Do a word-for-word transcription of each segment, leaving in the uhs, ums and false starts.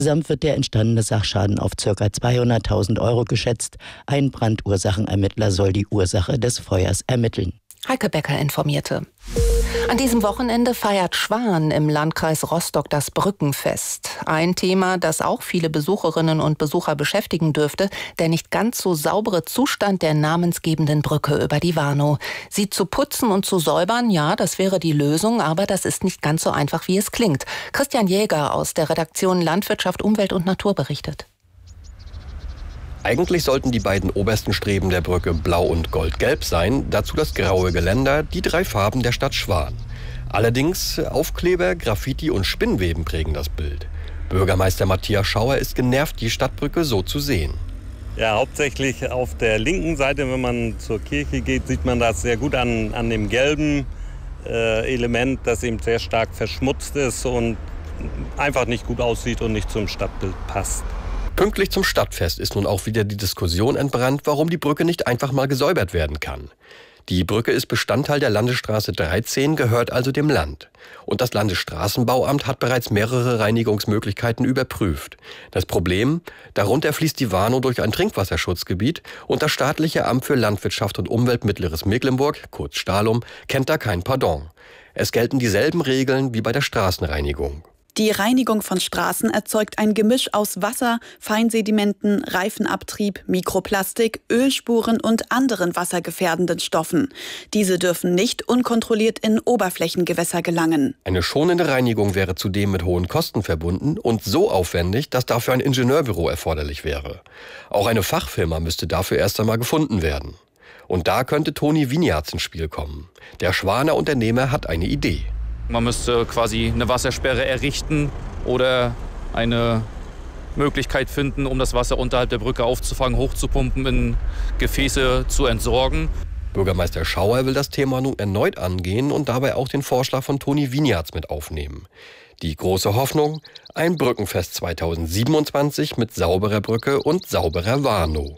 Insgesamt wird der entstandene Sachschaden auf ca. zweihunderttausend Euro geschätzt. Ein Brandursachenermittler soll die Ursache des Feuers ermitteln. Heike Becker informierte. An diesem Wochenende feiert Schwan im Landkreis Rostock das Brückenfest. Ein Thema, das auch viele Besucherinnen und Besucher beschäftigen dürfte, der nicht ganz so saubere Zustand der namensgebenden Brücke über die Warnow. Sie zu putzen und zu säubern, ja, das wäre die Lösung, aber das ist nicht ganz so einfach, wie es klingt. Christian Jäger aus der Redaktion Landwirtschaft, Umwelt und Natur berichtet. Eigentlich sollten die beiden obersten Streben der Brücke blau und goldgelb sein, dazu das graue Geländer, die drei Farben der Stadt Schwan. Allerdings Aufkleber, Graffiti und Spinnweben prägen das Bild. Bürgermeister Matthias Schauer ist genervt, die Stadtbrücke so zu sehen. Ja, hauptsächlich auf der linken Seite, wenn man zur Kirche geht, sieht man das sehr gut an, an dem gelben äh, Element, das eben sehr stark verschmutzt ist und einfach nicht gut aussieht und nicht zum Stadtbild passt. Pünktlich zum Stadtfest ist nun auch wieder die Diskussion entbrannt, warum die Brücke nicht einfach mal gesäubert werden kann. Die Brücke ist Bestandteil der Landesstraße dreizehn, gehört also dem Land. Und das Landesstraßenbauamt hat bereits mehrere Reinigungsmöglichkeiten überprüft. Das Problem? Darunter fließt die Warnow durch ein Trinkwasserschutzgebiet und das staatliche Amt für Landwirtschaft und Umwelt Mittleres Mecklenburg, kurz Stahlum, kennt da kein Pardon. Es gelten dieselben Regeln wie bei der Straßenreinigung. Die Reinigung von Straßen erzeugt ein Gemisch aus Wasser, Feinsedimenten, Reifenabtrieb, Mikroplastik, Ölspuren und anderen wassergefährdenden Stoffen. Diese dürfen nicht unkontrolliert in Oberflächengewässer gelangen. Eine schonende Reinigung wäre zudem mit hohen Kosten verbunden und so aufwendig, dass dafür ein Ingenieurbüro erforderlich wäre. Auch eine Fachfirma müsste dafür erst einmal gefunden werden. Und da könnte Toni Winiarz ins Spiel kommen. Der Schwaner Unternehmer hat eine Idee. Man müsste quasi eine Wassersperre errichten oder eine Möglichkeit finden, um das Wasser unterhalb der Brücke aufzufangen, hochzupumpen, in Gefäße zu entsorgen. Bürgermeister Schauer will das Thema nun erneut angehen und dabei auch den Vorschlag von Toni Winiarz mit aufnehmen. Die große Hoffnung? Ein Brückenfest zweitausendsiebenundzwanzig mit sauberer Brücke und sauberer Warnow.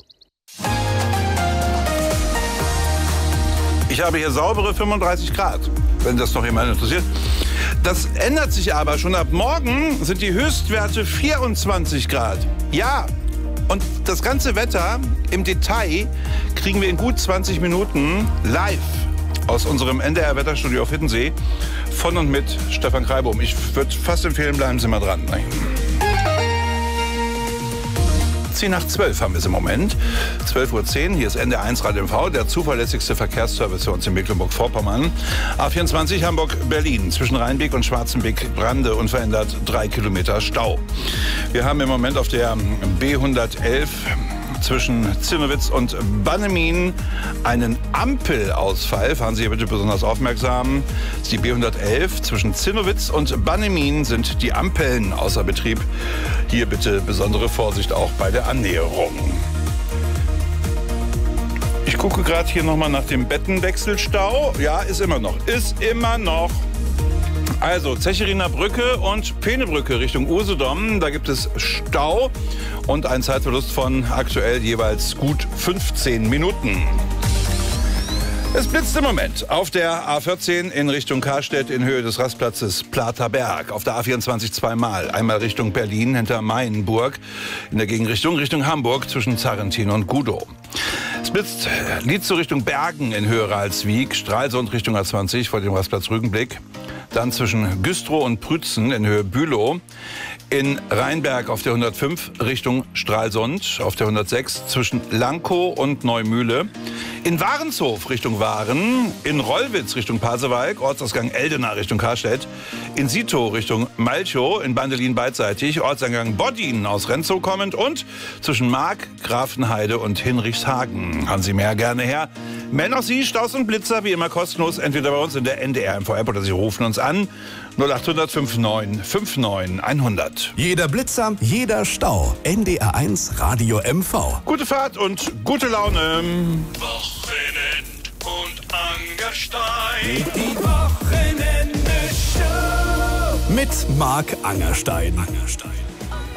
Ich habe hier saubere fünfunddreißig Grad, wenn das noch jemand interessiert. Das ändert sich aber. Schon ab morgen sind die Höchstwerte vierundzwanzig Grad. Ja, und das ganze Wetter im Detail kriegen wir in gut zwanzig Minuten live aus unserem N D R-Wetterstudio auf Hiddensee von und mit Stefan Kreibum. Ich würde fast empfehlen, bleiben Sie mal dran. zehn nach zwölf haben wir es im Moment. zwölf Uhr zehn, hier ist N D R eins Radio M V, der zuverlässigste Verkehrsservice für uns in Mecklenburg-Vorpommern. A vierundzwanzig Hamburg-Berlin, zwischen Rheinbeek und Schwarzenbeek, Brande, unverändert drei Kilometer Stau. Wir haben im Moment auf der B hundertelf zwischen Zimmerwitz und Bannemin einen Ampelausfall. Fahren Sie hier bitte besonders aufmerksam. Das ist die B hundertelf zwischen Zimmerwitz und Bannemin sind die Ampeln außer Betrieb. Hier bitte besondere Vorsicht auch bei der Annäherung. Ich gucke gerade hier nochmal nach dem Bettenwechselstau. Ja, ist immer noch. Ist immer noch. Also Zechiriner Brücke und Peenebrücke Richtung Usedom. Da gibt es Stau und einen Zeitverlust von aktuell jeweils gut fünfzehn Minuten. Es blitzt im Moment auf der A vierzehn in Richtung Karstedt in Höhe des Rastplatzes Platerberg. Auf der A vierundzwanzig zweimal. Einmal Richtung Berlin hinter Mayenburg. In der Gegenrichtung Richtung Hamburg zwischen Zarrentin und Gudow. Es blitzt Lietzow Richtung Bergen in Höhe Ralswiek. Stralsund Richtung A zwanzig vor dem Rastplatz Rügenblick. Dann zwischen Güstrow und Prützen in Höhe Bülow. In Rheinberg auf der hundertfünf Richtung Stralsund. Auf der hundertsechs zwischen Lankow und Neumühle. In Warenshof Richtung Waren. In Rollwitz Richtung Pasewalk. Ortsausgang Eldena Richtung Karstedt. In Sitow Richtung Malchow. In Bandelin beidseitig. Ortseingang Boddin aus Renzow kommend. Und zwischen Mark, Grafenheide und Hinrichshagen. Haben Sie mehr gerne her. Melden auch Sie Staus und Blitzer wie immer kostenlos. Entweder bei uns in der N D R M V App oder Sie rufen uns an. null achthundert fünfundneunzig neunundfünfzig hundert. Jeder Blitzer, jeder Stau. N D R eins Radio M V. Gute Fahrt und gute Laune. Wochenend und Angerstein. Die Wochenende-Show. Mit Marc Angerstein. Angerstein.